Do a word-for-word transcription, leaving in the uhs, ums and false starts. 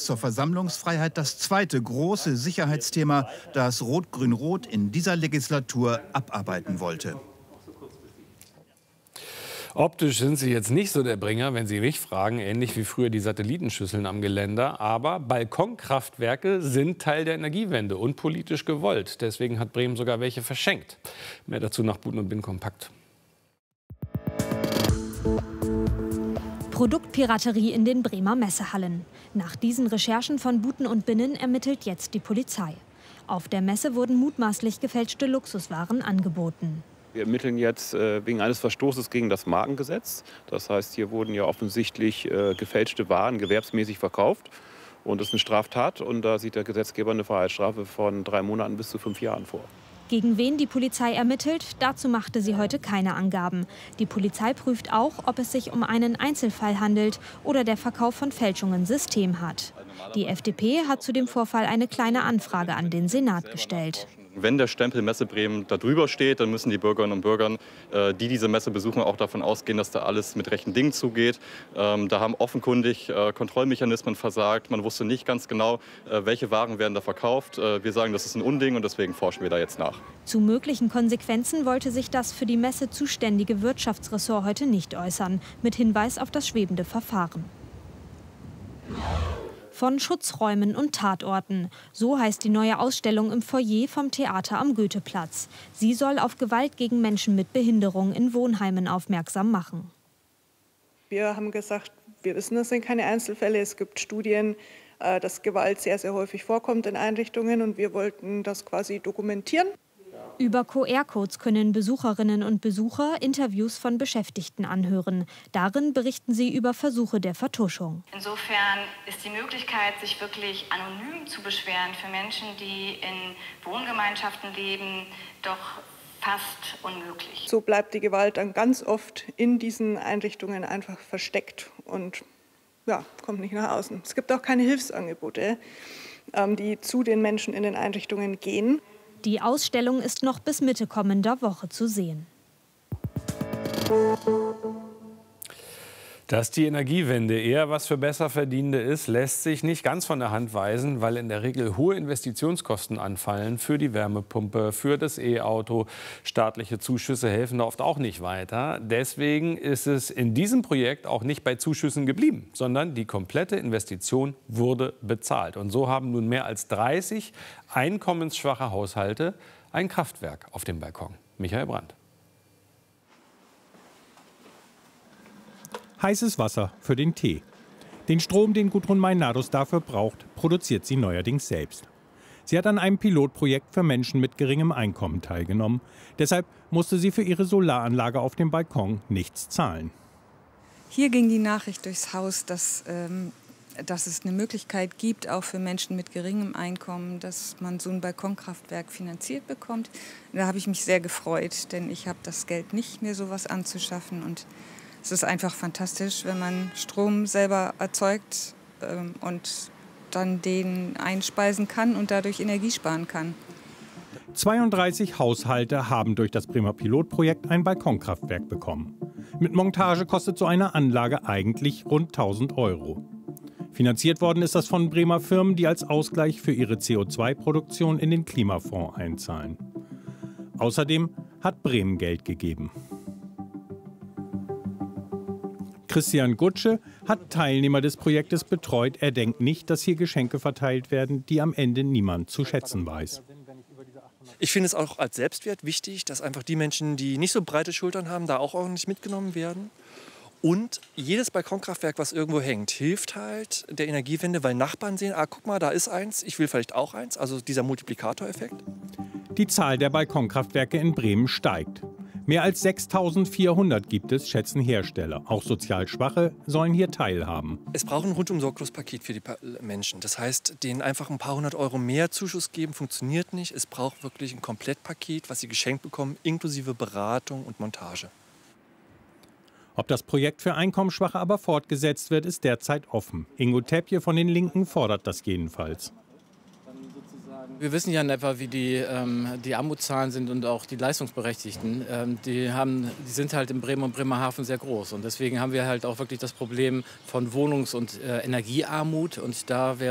Gesetz zur Versammlungsfreiheit das zweite große Sicherheitsthema, das Rot-Grün-Rot in dieser Legislatur abarbeiten wollte. Optisch sind sie jetzt nicht so der Bringer, wenn Sie mich fragen, ähnlich wie früher die Satellitenschüsseln am Geländer. Aber Balkonkraftwerke sind Teil der Energiewende und politisch gewollt. Deswegen hat Bremen sogar welche verschenkt. Mehr dazu nach Buten und Bin kompakt. Produktpiraterie in den Bremer Messehallen. Nach diesen Recherchen von Buten und Binnen ermittelt jetzt die Polizei. Auf der Messe wurden mutmaßlich gefälschte Luxuswaren angeboten. Wir ermitteln jetzt äh, wegen eines Verstoßes gegen das Markengesetz. Das heißt, hier wurden ja offensichtlich äh, gefälschte Waren gewerbsmäßig verkauft. Und das ist eine Straftat. Und da sieht der Gesetzgeber eine Freiheitsstrafe von drei Monaten bis zu fünf Jahren vor. Gegen wen die Polizei ermittelt, dazu machte sie heute keine Angaben. Die Polizei prüft auch, ob es sich um einen Einzelfall handelt oder der Verkauf von Fälschungen System hat. Die F D P hat zu dem Vorfall eine kleine Anfrage an den Senat gestellt. Wenn der Stempel Messe Bremen da drüber steht, dann müssen die Bürgerinnen und Bürger, äh, die diese Messe besuchen, auch davon ausgehen, dass da alles mit rechten Dingen zugeht. Ähm, da haben offenkundig äh, Kontrollmechanismen versagt. Man wusste nicht ganz genau, äh, welche Waren werden da verkauft. Äh, wir sagen, das ist ein Unding und deswegen forschen wir da jetzt nach. Zu möglichen Konsequenzen wollte sich das für die Messe zuständige Wirtschaftsressort heute nicht äußern, mit Hinweis auf das schwebende Verfahren. Von Schutzräumen und Tatorten. So heißt die neue Ausstellung im Foyer vom Theater am Goetheplatz. Sie soll auf Gewalt gegen Menschen mit Behinderung in Wohnheimen aufmerksam machen. Wir haben gesagt, wir wissen, das sind keine Einzelfälle. Es gibt Studien, dass Gewalt sehr, sehr häufig vorkommt in Einrichtungen. Und wir wollten das quasi dokumentieren. Über Q R-Codes können Besucherinnen und Besucher Interviews von Beschäftigten anhören. Darin berichten sie über Versuche der Vertuschung. Insofern ist die Möglichkeit, sich wirklich anonym zu beschweren für Menschen, die in Wohngemeinschaften leben, doch fast unmöglich. So bleibt die Gewalt dann ganz oft in diesen Einrichtungen einfach versteckt und ja, kommt nicht nach außen. Es gibt auch keine Hilfsangebote, die zu den Menschen in den Einrichtungen gehen. Die Ausstellung ist noch bis Mitte kommender Woche zu sehen. Dass die Energiewende eher was für Besserverdienende ist, lässt sich nicht ganz von der Hand weisen, weil in der Regel hohe Investitionskosten anfallen für die Wärmepumpe, für das E-Auto. Staatliche Zuschüsse helfen da oft auch nicht weiter. Deswegen ist es in diesem Projekt auch nicht bei Zuschüssen geblieben, sondern die komplette Investition wurde bezahlt. Und so haben nun mehr als dreißig einkommensschwache Haushalte ein Kraftwerk auf dem Balkon. Michael Brandt. Heißes Wasser für den Tee. Den Strom, den Gudrun Meinardus dafür braucht, produziert sie neuerdings selbst. Sie hat an einem Pilotprojekt für Menschen mit geringem Einkommen teilgenommen. Deshalb musste sie für ihre Solaranlage auf dem Balkon nichts zahlen. Hier ging die Nachricht durchs Haus, dass, ähm, dass es eine Möglichkeit gibt, auch für Menschen mit geringem Einkommen, dass man so ein Balkonkraftwerk finanziert bekommt. Da habe ich mich sehr gefreut, denn ich habe das Geld nicht, mir sowas anzuschaffen. Und es ist einfach fantastisch, wenn man Strom selber erzeugt ähm, und dann den einspeisen kann und dadurch Energie sparen kann. zweiunddreißig Haushalte haben durch das Bremer Pilotprojekt ein Balkonkraftwerk bekommen. Mit Montage kostet so eine Anlage eigentlich rund tausend Euro. Finanziert worden ist das von Bremer Firmen, die als Ausgleich für ihre C O zwei Produktion in den Klimafonds einzahlen. Außerdem hat Bremen Geld gegeben. Christian Gutsche hat Teilnehmer des Projektes betreut. Er denkt nicht, dass hier Geschenke verteilt werden, die am Ende niemand zu schätzen weiß. Ich finde es auch als Selbstwert wichtig, dass einfach die Menschen, die nicht so breite Schultern haben, da auch ordentlich mitgenommen werden. Und jedes Balkonkraftwerk, was irgendwo hängt, hilft halt der Energiewende, weil Nachbarn sehen, ah, guck mal, da ist eins, ich will vielleicht auch eins. Also dieser Multiplikatoreffekt. Die Zahl der Balkonkraftwerke in Bremen steigt. Mehr als sechstausendvierhundert gibt es, schätzen Hersteller. Auch sozial Schwache sollen hier teilhaben. Es braucht ein rundum sorglos Paket für die Menschen. Das heißt, denen einfach ein paar hundert Euro mehr Zuschuss geben, funktioniert nicht. Es braucht wirklich ein Komplettpaket, was sie geschenkt bekommen, inklusive Beratung und Montage. Ob das Projekt für Einkommensschwache aber fortgesetzt wird, ist derzeit offen. Ingo Teppje von den Linken fordert das jedenfalls. Wir wissen ja in etwa, wie die, ähm, die Armutszahlen sind und auch die Leistungsberechtigten. Ähm, die, haben, die sind halt in Bremen und Bremerhaven sehr groß. Und deswegen haben wir halt auch wirklich das Problem von Wohnungs- und äh, Energiearmut. Und da wäre